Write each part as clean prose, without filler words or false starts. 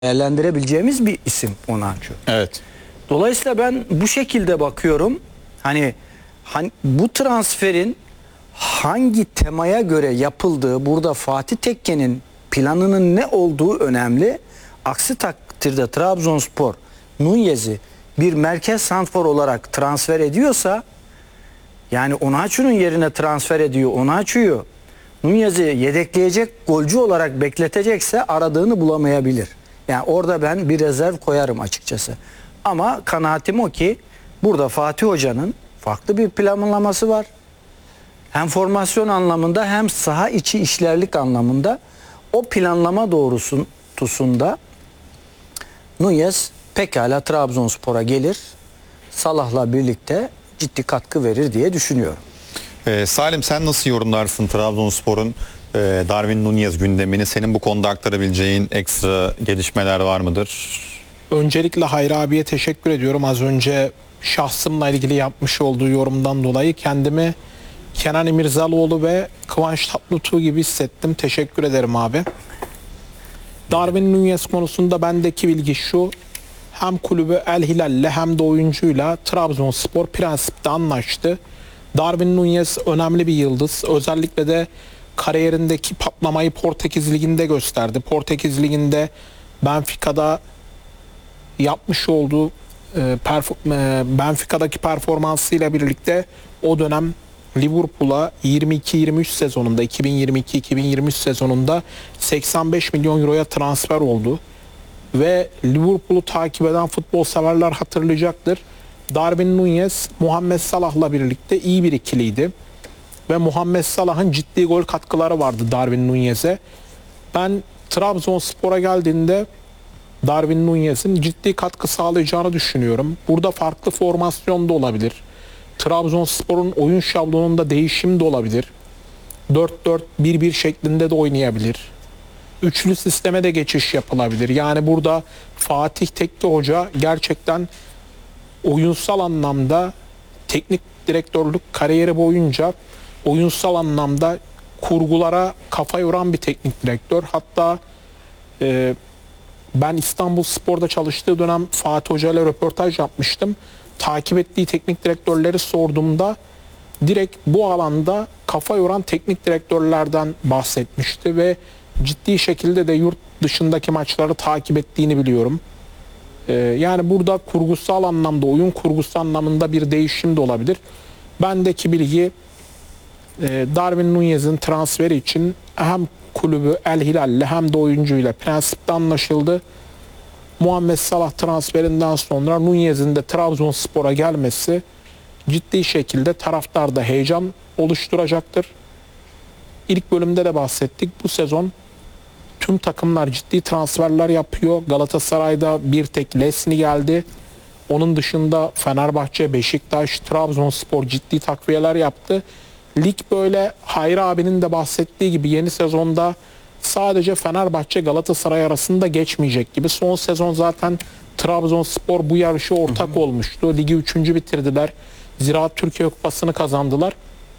değerlendirebileceğimiz bir isim Onaçu. Evet. Dolayısıyla ben bu şekilde bakıyorum. Hani bu transferin hangi temaya göre yapıldığı, burada Fatih Tekke'nin planının ne olduğu önemli. Aksi takdirde Trabzonspor Nunez'i bir merkez santrfor olarak transfer ediyorsa, yani Onaçu'nun yerine transfer ediyor Onaçu'yu, Nunez'i yedekleyecek golcü olarak bekletecekse aradığını bulamayabilir. Yani orada ben bir rezerv koyarım açıkçası. Ama kanaatim o ki burada Fatih Hoca'nın farklı bir planlaması var. Hem formasyon anlamında hem saha içi işlerlik anlamında o planlama doğrultusunda Nunez pekala Trabzonspor'a gelir. Salah'la birlikte ciddi katkı verir diye düşünüyorum. Salim, sen nasıl yorumlarsın Trabzonspor'un Darwin Nunez gündemini? Senin bu konuda aktarabileceğin ekstra gelişmeler var mıdır? Öncelikle Hayri abiye teşekkür ediyorum. Az önce şahsımla ilgili yapmış olduğu yorumdan dolayı kendimi Kenan İmirzalıoğlu ve Kıvanç Tatlıtuğ gibi hissettim. Teşekkür ederim abi. Darwin Nunez konusunda bendeki bilgi şu: hem kulübü El Hilal'le hem de oyuncuyla Trabzonspor prensipte anlaştı. Darwin Nunez önemli bir yıldız. Özellikle de kariyerindeki patlamayı Portekiz Ligi'nde gösterdi. Portekiz Ligi'nde Benfica'da yapmış olduğu Benfica'daki performansıyla birlikte o dönem Liverpool'a 22-23 sezonunda 2022-2023 sezonunda 85 milyon euroya transfer oldu. Ve Liverpool'u takip eden futbol severler hatırlayacaktır. Darwin Nunez Muhammed Salah'la birlikte iyi bir ikiliydi. Ve Muhammed Salah'ın ciddi gol katkıları vardı Darwin Nunez'e. Ben Trabzonspor'a geldiğinde Darwin Nunez'in ciddi katkı sağlayacağını düşünüyorum. Burada farklı formasyon da olabilir. Trabzonspor'un oyun şablonunda değişim de olabilir. 4-4-1-1 şeklinde de oynayabilir. Üçlü sisteme de geçiş yapılabilir. Yani burada Fatih Tekke Hoca gerçekten oyunsal anlamda teknik direktörlük kariyeri boyunca oyunsal anlamda kurgulara kafa yoran bir teknik direktör. Hatta ben İstanbulspor'da çalıştığı dönem Fatih Hoca ile röportaj yapmıştım. Takip ettiği teknik direktörleri sorduğumda direkt bu alanda kafa yoran teknik direktörlerden bahsetmişti ve ciddi şekilde de yurt dışındaki maçları takip ettiğini biliyorum. Yani burada kurgusal anlamda, oyun kurgusu anlamında bir değişim de olabilir. Bendeki bilgi Darwin Nunez'in transferi için hem kulübü El Hilal'le hem de oyuncuyla prensipte anlaşıldı. Muhammed Salah transferinden sonra Nunez'in de Trabzonspor'a gelmesi ciddi şekilde taraftarda heyecan oluşturacaktır. İlk bölümde de bahsettik. Bu sezon tüm takımlar ciddi transferler yapıyor. Galatasaray'da bir tek Lesni geldi. Onun dışında Fenerbahçe, Beşiktaş, Trabzonspor ciddi takviyeler yaptı. Lig böyle Hayri abinin de bahsettiği gibi yeni sezonda sadece Fenerbahçe Galatasaray arasında geçmeyecek gibi. Son sezon zaten Trabzonspor bu yarışı ortak olmuştu. Ligi 3. bitirdiler. Ziraat Türkiye Kupası'nı kazandılar.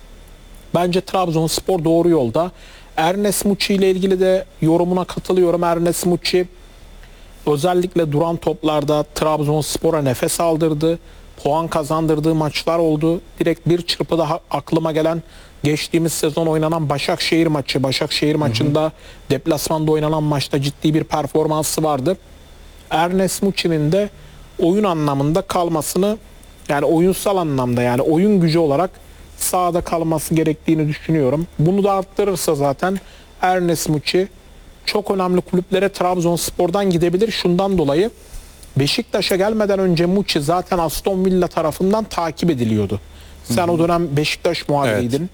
Bence Trabzonspor doğru yolda. Ernest Muçi ile ilgili de yorumuna katılıyorum. Ernest Muçi özellikle duran toplarda Trabzonspor'a nefes aldırdı. Puan kazandırdığı maçlar oldu. Direkt bir çırpıda aklıma gelen geçtiğimiz sezon oynanan Başakşehir maçı. Başakşehir maçında deplasmanda oynanan maçta ciddi bir performansı vardı. Ernest Muçi'nin de oyun anlamında kalmasını, yani oyunsal anlamda, yani oyun gücü olarak sahada kalması gerektiğini düşünüyorum. Bunu da arttırırsa zaten Ernest Muçi çok önemli kulüplere Trabzonspor'dan gidebilir. Şundan dolayı Beşiktaş'a gelmeden önce Muçi zaten Aston Villa tarafından takip ediliyordu. Sen o dönem Beşiktaş muhabiriydin.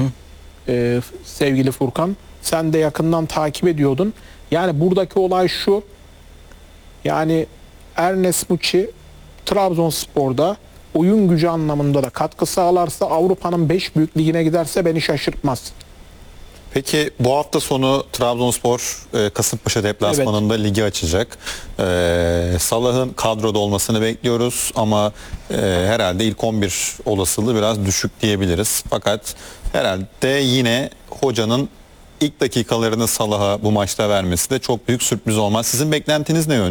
Evet. Sevgili Furkan. Sen de yakından takip ediyordun. Yani buradaki olay şu. Yani Ernest Muçi Trabzonspor'da oyun gücü anlamında da katkı sağlarsa, Avrupa'nın 5 büyük ligine giderse beni şaşırtmaz. Peki bu hafta sonu Trabzonspor Kasımpaşa deplasmanında ligi açacak. Salah'ın kadroda olmasını bekliyoruz ama herhalde ilk 11 olasılığı biraz düşük diyebiliriz. Fakat herhalde yine hocanın ilk dakikalarını Salah'a bu maçta vermesi de çok büyük sürpriz olmaz. Sizin beklentiniz ne yönde?